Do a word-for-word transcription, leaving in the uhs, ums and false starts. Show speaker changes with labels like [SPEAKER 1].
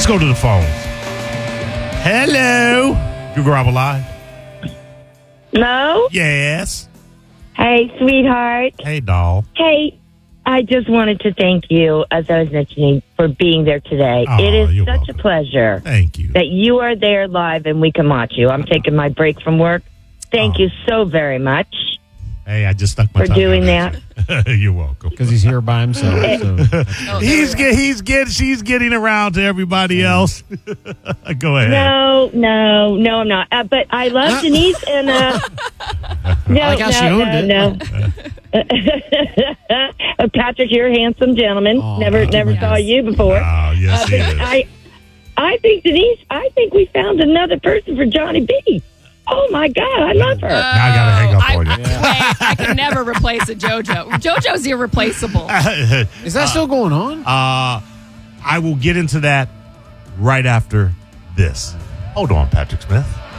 [SPEAKER 1] Let's go to the phones. Hello. You grab a line?
[SPEAKER 2] Hello?
[SPEAKER 1] Yes.
[SPEAKER 2] Hey, sweetheart.
[SPEAKER 1] Hey, doll.
[SPEAKER 2] Hey, I just wanted to thank you, as I was mentioning, for being there today.
[SPEAKER 1] Oh,
[SPEAKER 2] it is
[SPEAKER 1] you're
[SPEAKER 2] such
[SPEAKER 1] welcome.
[SPEAKER 2] a pleasure
[SPEAKER 1] Thank you.
[SPEAKER 2] that you are there live and we can watch you. I'm taking my break from work. Thank
[SPEAKER 1] Oh.
[SPEAKER 2] you so very much
[SPEAKER 1] Hey, I just stuck my
[SPEAKER 2] for
[SPEAKER 1] tongue
[SPEAKER 2] doing
[SPEAKER 1] out.
[SPEAKER 2] that.
[SPEAKER 1] You're welcome.
[SPEAKER 3] Because he's here by himself. So.
[SPEAKER 4] Oh,
[SPEAKER 1] He's get, he's get, she's getting around to everybody else. Go ahead.
[SPEAKER 2] No, no, no, I'm not. Uh, but I love Denise and uh, no,
[SPEAKER 3] I like how
[SPEAKER 2] no,
[SPEAKER 3] she owned
[SPEAKER 2] no, no. Uh, Patrick, you're a handsome gentleman.
[SPEAKER 3] Oh,
[SPEAKER 2] never,
[SPEAKER 3] thank you,
[SPEAKER 2] never
[SPEAKER 3] yes.
[SPEAKER 2] saw you before.
[SPEAKER 1] Oh, yes,
[SPEAKER 2] Uh,
[SPEAKER 1] he
[SPEAKER 2] but
[SPEAKER 1] is.
[SPEAKER 2] I, I think Denise. I think we found another person for Johnny B. Oh my God, I love her.
[SPEAKER 1] Now I gotta hang up
[SPEAKER 4] I,
[SPEAKER 1] on you.
[SPEAKER 4] I, wait, I can never replace a JoJo. JoJo's irreplaceable.
[SPEAKER 3] Is that still going on?
[SPEAKER 1] Uh, I will get into that right after this. Hold on, Patrick Smith.